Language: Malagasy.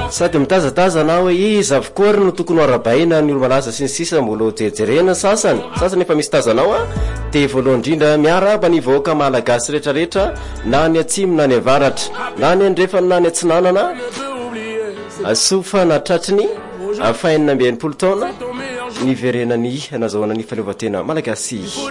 sady mitazatazana hoe izy avokory no tokony arabaina ny olo malaza sy ny sisa mbola jejerena sasany efa misy tazanao de voalohany indrindra miaraba ny vahoaka malagasy rehetrarehetra na ny atsimo na ny avaratra na ny andrefana na ny atsinanana asofa na tratriny afainina ambien'polo taona ny verenany nazahoana ny faleovatena malagasy.